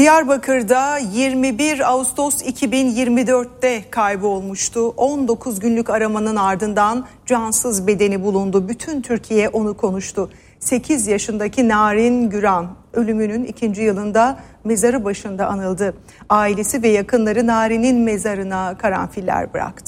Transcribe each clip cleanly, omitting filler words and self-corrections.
Diyarbakır'da 21 Ağustos 2024'te kaybolmuştu. 19 günlük aramanın ardından cansız bedeni bulundu. Bütün Türkiye onu konuştu. 8 yaşındaki Narin Güran ölümünün 2. yılında mezarı başında anıldı. Ailesi ve yakınları Narin'in mezarına karanfiller bıraktı.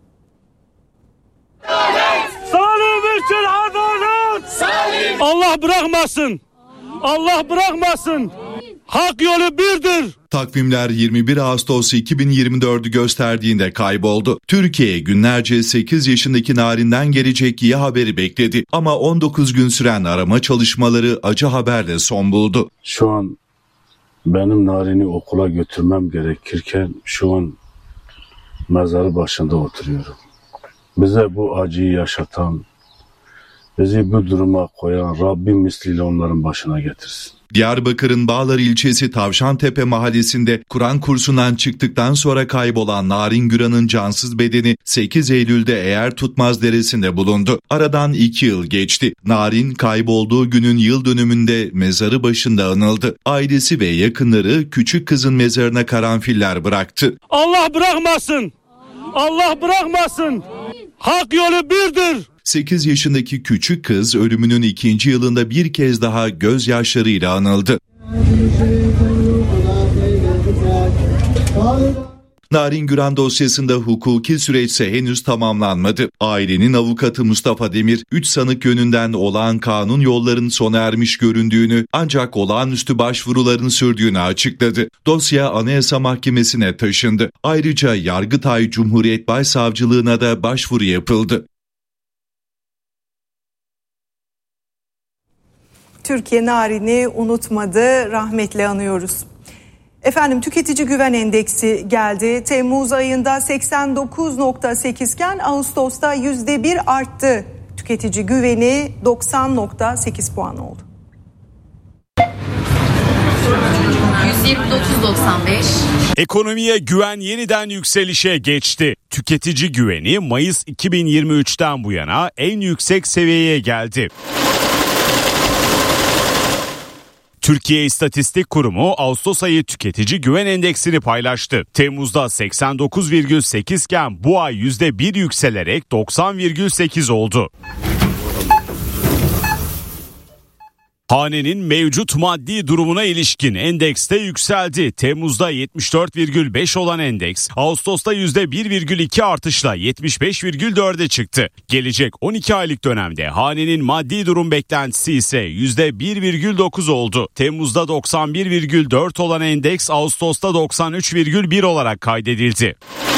Salim için adalet! Allah bırakmasın! Allah bırakmasın! Hak yolu birdir. Takvimler 21 Ağustos 2024'ü gösterdiğinde kayboldu. Türkiye günlerce 8 yaşındaki Narin'den gelecek iyi haberi bekledi. Ama 19 gün süren arama çalışmaları acı haberle son buldu. Şu an benim Narin'i okula götürmem gerekirken şu an mezarı başında oturuyorum. Bize bu acıyı yaşatan, bizi bu duruma koyan Rabbim misliyle onların başına getirsin. Diyarbakır'ın Bağlar ilçesi Tavşantepe mahallesinde Kur'an kursundan çıktıktan sonra kaybolan Narin Güran'ın cansız bedeni 8 Eylül'de Eğertutmaz Deresi'nde bulundu. Aradan 2 yıl geçti. Narin kaybolduğu günün yıl dönümünde mezarı başında anıldı. Ailesi ve yakınları küçük kızın mezarına karanfiller bıraktı. Allah bırakmasın! Allah bırakmasın! Hak yolu birdir. 8 yaşındaki küçük kız ölümünün 2. yılında bir kez daha gözyaşlarıyla anıldı. Narin Güran dosyasında hukuki süreçse henüz tamamlanmadı. Ailenin avukatı Mustafa Demir, 3 sanık yönünden olağan kanun yollarının sona ermiş göründüğünü ancak olağanüstü başvuruların sürdüğünü açıkladı. Dosya Anayasa Mahkemesi'ne taşındı. Ayrıca Yargıtay Cumhuriyet Başsavcılığına da başvuru yapıldı. Türkiye Narin'i unutmadı, rahmetle anıyoruz. Efendim, tüketici güven endeksi geldi. Temmuz ayında 89.8 iken Ağustos'ta %1 arttı. Tüketici güveni 90.8 puan oldu. 129.95. Ekonomiye güven yeniden yükselişe geçti. Tüketici güveni Mayıs 2023'ten bu yana en yüksek seviyeye geldi. Türkiye İstatistik Kurumu Ağustos ayı tüketici güven endeksini paylaştı. Temmuz'da 89,8 iken bu ay %1 yükselerek 90,8 oldu. Hanenin mevcut maddi durumuna ilişkin endekste yükseldi. Temmuz'da 74,5 olan endeks, Ağustos'ta %1,2 artışla 75,4'e çıktı. Gelecek 12 aylık dönemde hanenin maddi durum beklentisi ise %1,9 oldu. Temmuz'da 91,4 olan endeks, Ağustos'ta 93,1 olarak kaydedildi.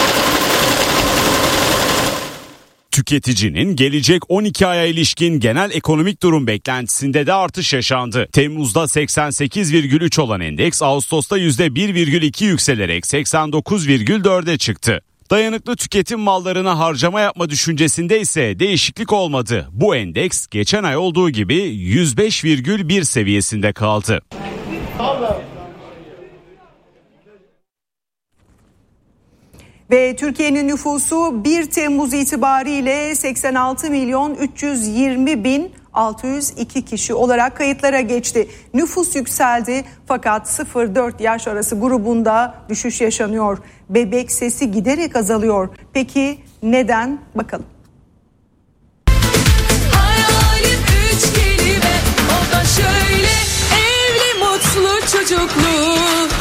Tüketicinin gelecek 12 aya ilişkin genel ekonomik durum beklentisinde de artış yaşandı. Temmuz'da 88,3 olan endeks Ağustos'ta %1,2 yükselerek 89,4'e çıktı. Dayanıklı tüketim mallarına harcama yapma düşüncesinde ise değişiklik olmadı. Bu endeks geçen ay olduğu gibi 105,1 seviyesinde kaldı. Ve Türkiye'nin nüfusu 1 Temmuz itibariyle 86 milyon 320 bin 602 kişi olarak kayıtlara geçti. Nüfus yükseldi fakat 0-4 yaş arası grubunda düşüş yaşanıyor. Bebek sesi giderek azalıyor. Peki neden? Bakalım. Hayalim 3 kelime, o da şöyle: evli, mutlu, çocuklu.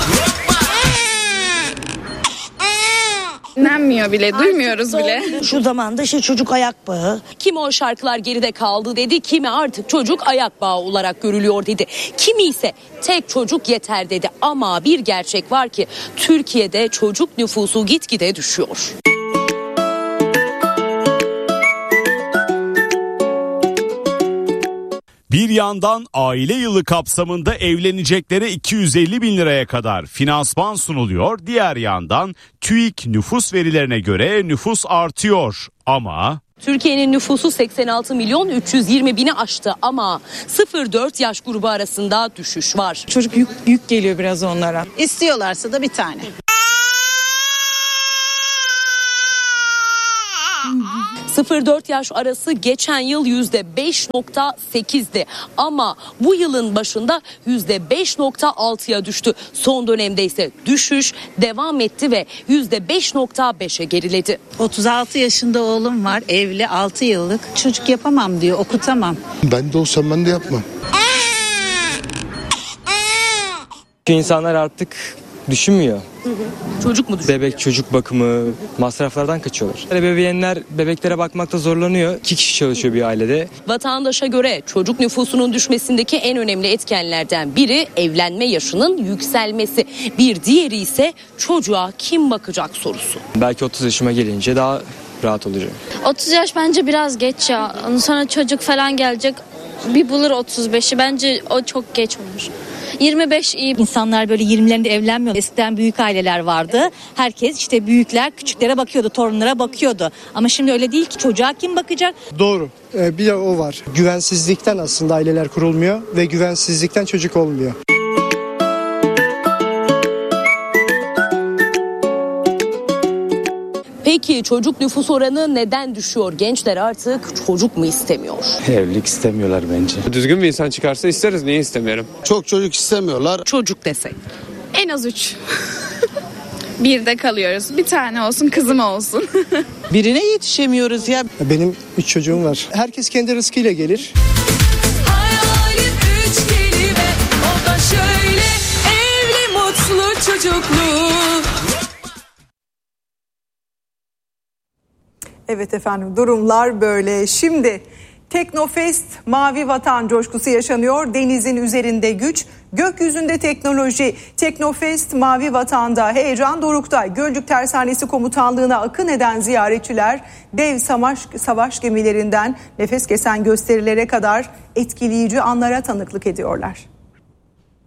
Dinlenmiyor bile, duymuyoruz bile. Şu zamanda işte çocuk ayak bağı. Kimi o şarkılar geride kaldı dedi, kimi artık çocuk ayak bağı olarak görülüyor dedi. Kimi ise tek çocuk yeter dedi. Ama bir gerçek var ki Türkiye'de çocuk nüfusu gitgide düşüyor. Bir yandan aile yılı kapsamında evleneceklere 250 bin liraya kadar finansman sunuluyor. Diğer yandan TÜİK nüfus verilerine göre nüfus artıyor ama... Türkiye'nin nüfusu 86 milyon 320 bini aştı ama 0-4 yaş grubu arasında düşüş var. Çocuk yük geliyor biraz onlara. İstiyorlarsa da bir tane. 0-4 yaş arası geçen yıl %5.8'di ama bu yılın başında %5.6'ya düştü. Son dönemde ise düşüş devam etti ve %5.5'e geriledi. 36 yaşında oğlum var, evli 6 yıllık. Çocuk yapamam diyor, okutamam. Ben de olsam ben de yapmam. İnsanlar artık düşünmüyor. Çocuk mu düşünüyor? Bebek çocuk bakımı masraflardan kaçıyorlar. Ebeveynler bebeklere bakmakta zorlanıyor. 2 kişi çalışıyor bir ailede. Vatandaşa göre çocuk nüfusunun düşmesindeki en önemli etkenlerden biri evlenme yaşının yükselmesi. Bir diğeri ise çocuğa kim bakacak sorusu. Belki 30 yaşıma gelince daha rahat olacağım. 30 yaş bence biraz geç ya. Ondan sonra çocuk falan gelecek. Bir bulur 35'i. Bence o çok geç olur. 25 iyi. İnsanlar böyle 20'lerinde evlenmiyor. Eskiden büyük aileler vardı. Herkes işte büyükler küçüklere bakıyordu, torunlara bakıyordu. Ama şimdi öyle değil ki, çocuğa kim bakacak? Doğru. Bir de o var. Güvensizlikten aslında aileler kurulmuyor ve güvensizlikten çocuk olmuyor. Peki çocuk nüfus oranı neden düşüyor? Gençler artık çocuk mu istemiyor? Evlilik istemiyorlar bence. Düzgün bir insan çıkarsa isteriz. Niye istemiyorum? Çok çocuk istemiyorlar. Çocuk desek. En az 3. Bir de kalıyoruz. Bir tane olsun, kızım olsun. Birine yetişemiyoruz ya. Benim 3 çocuğum var. Herkes kendi rızkıyla gelir. Hayalim 3 kelime, o da şöyle: evli, mutlu, çocuklu. Evet efendim, durumlar böyle. Şimdi Teknofest Mavi Vatan coşkusu yaşanıyor. Denizin üzerinde güç, gökyüzünde teknoloji. Teknofest Mavi Vatan'da heyecan dorukta. Gölcük Tersanesi Komutanlığı'na akın eden ziyaretçiler dev savaş gemilerinden nefes kesen gösterilere kadar etkileyici anlara tanıklık ediyorlar.